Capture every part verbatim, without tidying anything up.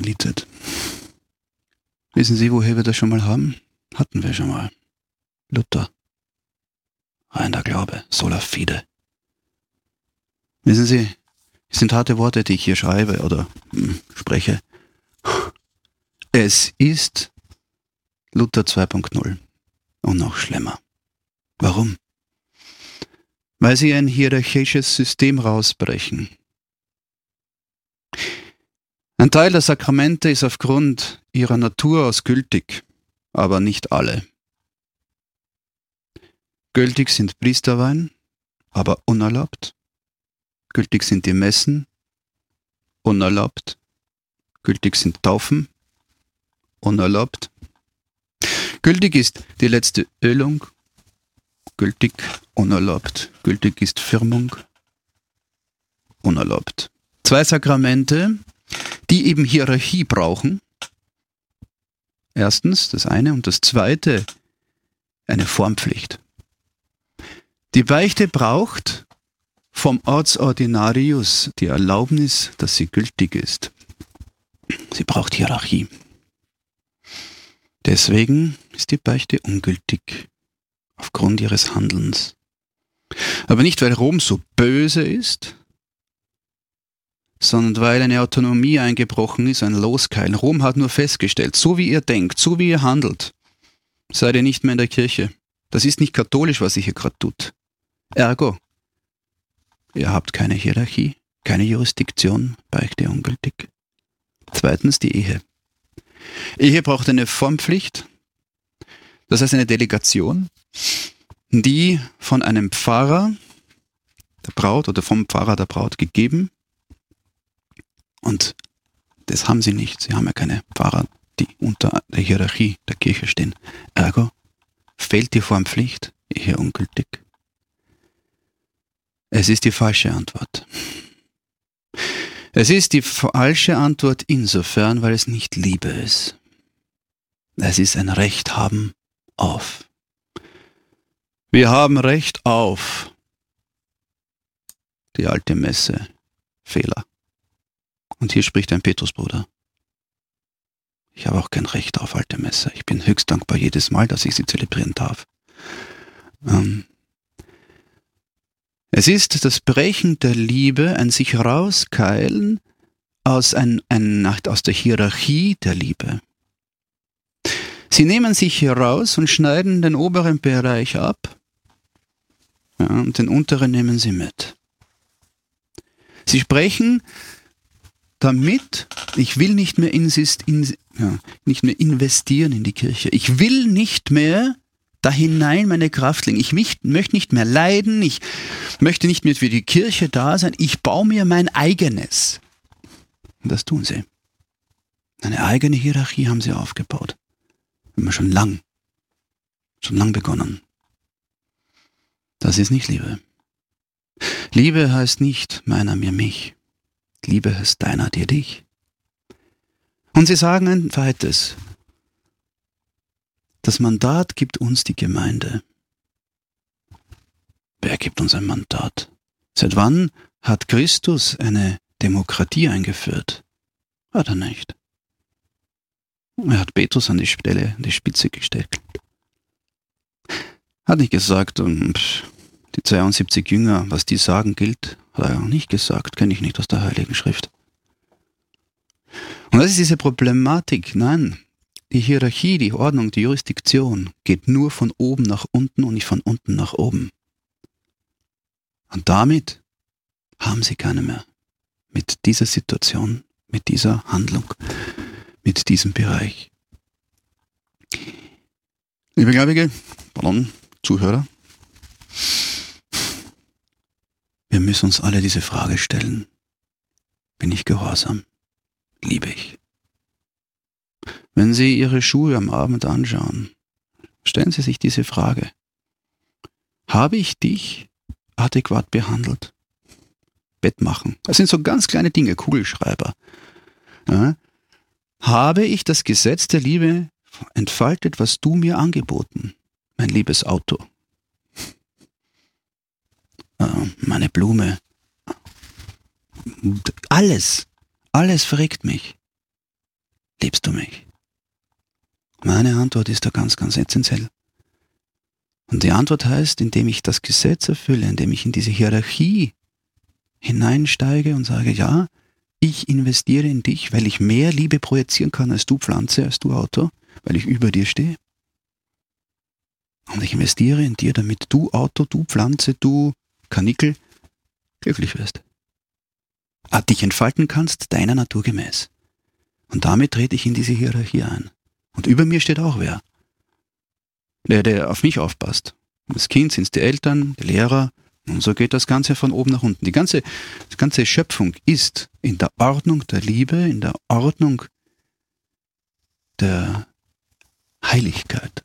Realität. Wissen Sie, woher wir das schon mal haben? Hatten wir schon mal. Luther. Reiner Glaube, sola fide. Wissen Sie, es sind harte Worte, die ich hier schreibe oder hm, spreche. Es ist Luther zwei Punkt null und noch schlimmer. Warum? Weil sie ein hierarchisches System rausbrechen. Ein Teil der Sakramente ist aufgrund ihrer Natur aus gültig, aber nicht alle. Gültig sind Priesterweihen, aber unerlaubt. Gültig sind die Messen, unerlaubt. Gültig sind Taufen, unerlaubt. Gültig ist die letzte Ölung, gültig, unerlaubt. Gültig ist Firmung, unerlaubt. Zwei Sakramente, die eben Hierarchie brauchen. Erstens das eine und das zweite eine Formpflicht. Die Beichte braucht vom Ortsordinarius die Erlaubnis, dass sie gültig ist. Sie braucht Hierarchie. Deswegen ist die Beichte ungültig, aufgrund ihres Handelns. Aber nicht, weil Rom so böse ist, sondern weil eine Autonomie eingebrochen ist, ein Loskeilen. Rom hat nur festgestellt, so wie ihr denkt, so wie ihr handelt, seid ihr nicht mehr in der Kirche. Das ist nicht katholisch, was ihr hier gerade tut. Ergo, ihr habt keine Hierarchie, keine Jurisdiktion, Beichte ungültig. Zweitens die Ehe. Ehe braucht eine Formpflicht, das heißt eine Delegation, die von einem Pfarrer der Braut oder vom Pfarrer der Braut gegeben. Und das haben sie nicht. Sie haben ja keine Pfarrer, die unter der Hierarchie der Kirche stehen. Ergo fehlt die Formpflicht, Ehe ungültig. Es ist die falsche Antwort. Es ist die falsche Antwort insofern, weil es nicht Liebe ist. Es ist ein Recht haben auf. Wir haben Recht auf die alte Messe. Fehler. Und hier spricht ein Petrusbruder. Ich habe auch kein Recht auf alte Messe. Ich bin höchst dankbar jedes Mal, dass ich sie zelebrieren darf. Ähm, Es ist das Brechen der Liebe, ein sich rauskeilen aus, ein, ein, aus der Hierarchie der Liebe. Sie nehmen sich hier raus und schneiden den oberen Bereich ab, ja, und den unteren nehmen sie mit. Sie sprechen damit, ich will nicht mehr, insist, in, ja, nicht mehr investieren in die Kirche. Ich will nicht mehr da hinein meine Kraft legen. Ich mich, möchte nicht mehr leiden, ich möchte nicht mehr für die Kirche da sein, ich baue mir mein eigenes. Und das tun sie. Eine eigene Hierarchie haben sie aufgebaut. Immer schon lang, schon lang begonnen. Das ist nicht Liebe. Liebe heißt nicht meiner mir mich. Liebe heißt deiner dir dich. Und sie sagen ein zweites. Das Mandat gibt uns die Gemeinde. Wer gibt uns ein Mandat? Seit wann hat Christus eine Demokratie eingeführt? Hat er nicht. Er hat Petrus an die Stelle, an die Spitze gestellt. Hat nicht gesagt, die zweiundsiebzig Jünger, was die sagen, gilt. Hat er auch nicht gesagt, kenne ich nicht aus der Heiligen Schrift. Und das ist diese Problematik. Nein, die Hierarchie, die Ordnung, die Jurisdiktion geht nur von oben nach unten und nicht von unten nach oben. Und damit haben sie keine mehr. Mit dieser Situation, mit dieser Handlung, mit diesem Bereich. Liebe Gläubige, pardon, Zuhörer, wir müssen uns alle diese Frage stellen. Bin ich gehorsam? Liebe ich? Wenn Sie Ihre Schuhe am Abend anschauen, stellen Sie sich diese Frage. Habe ich dich adäquat behandelt? Bett machen. Das sind so ganz kleine Dinge, Kugelschreiber. Ja. Habe ich das Gesetz der Liebe entfaltet, was du mir angeboten? Mein liebes Auto. Meine Blume. Alles. Alles verregt mich. liebst du mich? Meine Antwort ist da ganz, ganz essentiell. Und die Antwort heißt, indem ich das Gesetz erfülle, indem ich in diese Hierarchie hineinsteige und sage, ja, ich investiere in dich, weil ich mehr Liebe projizieren kann als du Pflanze, als du Auto, weil ich über dir stehe. Und ich investiere in dir, damit du Auto, du Pflanze, du Karnickel glücklich wirst. Ah, dich entfalten kannst, deiner Natur gemäß. Und damit trete ich in diese Hierarchie ein. Und über mir steht auch wer. Der, der auf mich aufpasst. Das Kind sind die Eltern, die Lehrer. Und so geht das Ganze von oben nach unten. Die ganze, die ganze Schöpfung ist in der Ordnung der Liebe, in der Ordnung der Heiligkeit.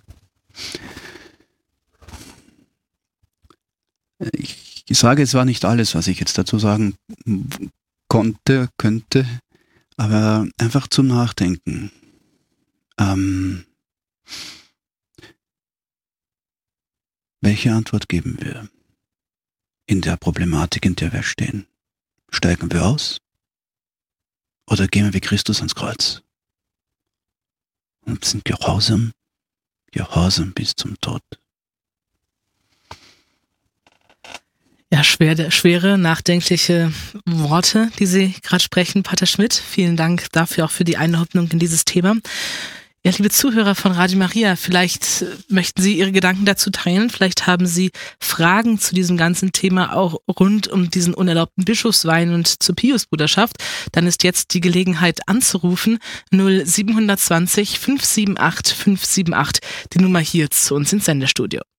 Ich sage, es war nicht alles, was ich jetzt dazu sagen konnte, könnte, aber einfach zum Nachdenken. Ähm, welche Antwort geben wir in der Problematik, in der wir stehen? Steigen wir aus oder gehen wir wie Christus ans Kreuz und sind gehorsam, gehorsam bis zum Tod? Ja, schwere, schwere, nachdenkliche Worte, die Sie gerade sprechen, Pater Schmidt. Vielen Dank dafür, auch für die Einordnung in dieses Thema. Ja, liebe Zuhörer von Radio Maria, vielleicht möchten Sie Ihre Gedanken dazu teilen. Vielleicht haben Sie Fragen zu diesem ganzen Thema auch rund um diesen unerlaubten Bischofswein und zur Piusbruderschaft. Dann ist jetzt die Gelegenheit anzurufen. null sieben zwei null fünf sieben acht fünf sieben acht, die Nummer hier zu uns ins Sendestudio.